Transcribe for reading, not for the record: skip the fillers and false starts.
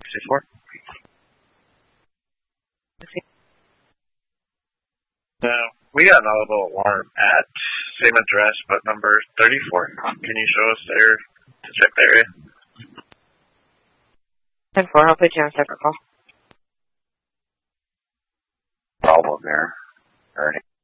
64. We got an audible alarm at same address, but number 34. Can you show us there to check the area? 10-4, I'll put you on separate call. Problem there. Ernie.